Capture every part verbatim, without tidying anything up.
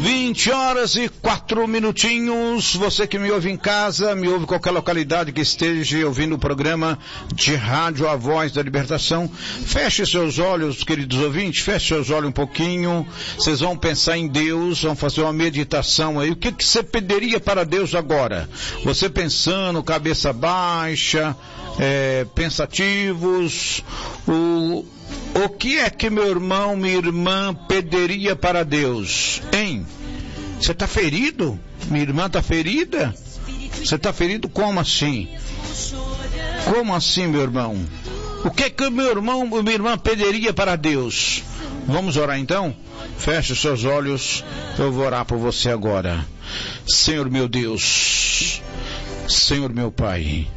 vinte horas e quatro minutinhos. Você que me ouve em casa, me ouve em qualquer localidade que esteja ouvindo o programa de rádio A Voz da Libertação, feche seus olhos, queridos ouvintes, feche seus olhos um pouquinho. Vocês vão pensar em Deus, vão fazer uma meditação aí. O que, que você pediria para Deus agora? Você pensando, cabeça baixa, é, pensativos, o... O que é que meu irmão, minha irmã pediria para Deus? Hein? Você está ferido? Minha irmã está ferida? Você está ferido como assim? Como assim, meu irmão? O que é que meu irmão, minha irmã pediria para Deus? Vamos orar então? Feche os seus olhos, eu vou orar por você agora. Senhor meu Deus, Senhor meu Pai,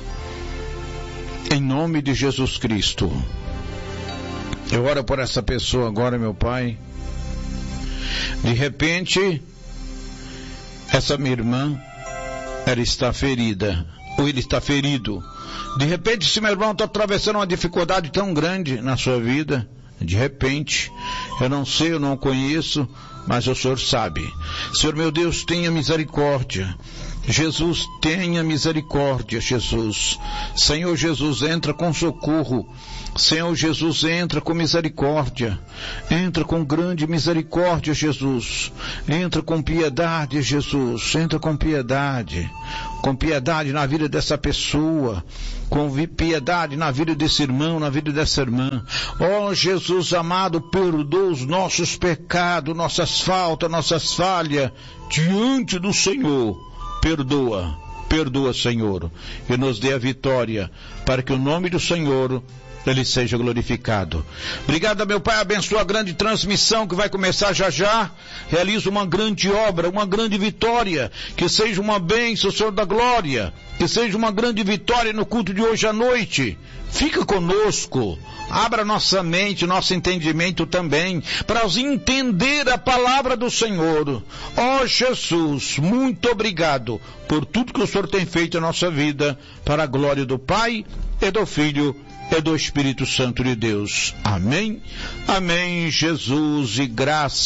em nome de Jesus Cristo, eu oro por essa pessoa agora, meu Pai. De repente, essa minha irmã, ela está ferida, ou ele está ferido. De repente, esse meu irmão está atravessando uma dificuldade tão grande na sua vida. De repente, eu não sei, eu não conheço, mas o Senhor sabe. Senhor meu Deus, tenha misericórdia. Jesus, tenha misericórdia, Jesus. Senhor Jesus, entra com socorro. Senhor Jesus, entra com misericórdia. Entra com grande misericórdia, Jesus. Entra com piedade, Jesus. Entra com piedade. Com piedade na vida dessa pessoa. Com piedade na vida desse irmão, na vida dessa irmã. Ó Jesus amado, perdoa os nossos pecados, nossas faltas, nossas falhas diante do Senhor. Perdoa, perdoa, Senhor, e nos dê a vitória, para que o nome do Senhor, ele seja glorificado. Obrigado, meu Pai, abençoa a grande transmissão que vai começar já já. Realiza uma grande obra, uma grande vitória, que seja uma bênção, Senhor da glória, que seja uma grande vitória no culto de hoje à noite. Fica conosco, abra nossa mente, nosso entendimento também, para entender a palavra do Senhor. Ó Jesus, muito obrigado por tudo que o Senhor tem feito na nossa vida, para a glória do Pai e do Filho e do Espírito Santo de Deus. Amém, amém, Jesus, e graças